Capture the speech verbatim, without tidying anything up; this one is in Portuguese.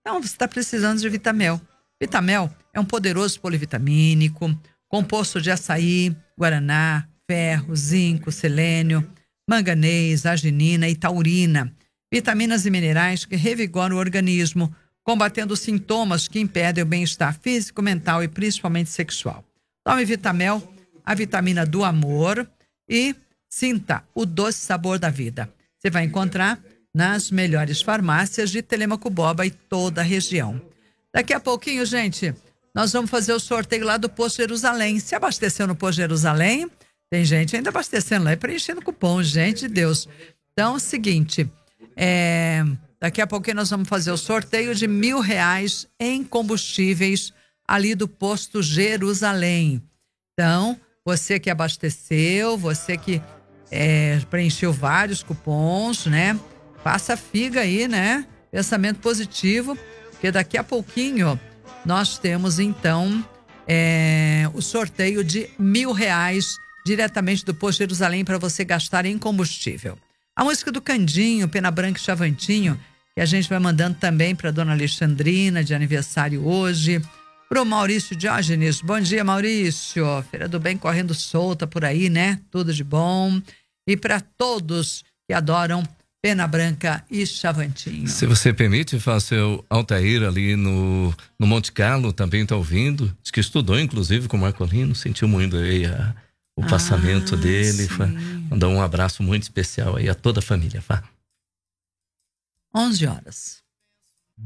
Então você está precisando de Vitamel. Vitamel é um poderoso polivitamínico, composto de açaí, guaraná, ferro, zinco, selênio, manganês, arginina e taurina. Vitaminas e minerais que revigoram o organismo, combatendo os sintomas que impedem o bem-estar físico, mental e principalmente sexual. Tome Vitamel, a vitamina do amor, e sinta o doce sabor da vida. Você vai encontrar nas melhores farmácias de Telêmaco Borba e toda a região. Daqui a pouquinho, gente, nós vamos fazer o sorteio lá do Posto Jerusalém. Se abasteceu no Posto Jerusalém, tem gente ainda abastecendo lá e preenchendo cupom, gente de Deus. Então, é o seguinte, é, daqui a pouquinho nós vamos fazer o sorteio de mil reais em combustíveis ali do Posto Jerusalém. Então, você que abasteceu, você que é, preencheu vários cupons, né? Faça figa aí, né? Pensamento positivo, porque daqui a pouquinho nós temos então é, o sorteio de mil reais diretamente do Posto Jerusalém para você gastar em combustível. A música do Candinho, Pena Branca e Chavantinho, que a gente vai mandando também para dona Alexandrina, de aniversário hoje. Pro Maurício Diógenes, bom dia, Maurício. Feira do Bem correndo solta por aí, né? Tudo de bom. E para todos que adoram Pena Branca e Chavantinho. Se você permite, faça o Altair ali no, no Monte Carlo, também está ouvindo. Diz que estudou, inclusive, com o Marcolino, sentiu muito aí a, o ah, passamento dele. Mandar um abraço muito especial aí a toda a família, vá. onze horas.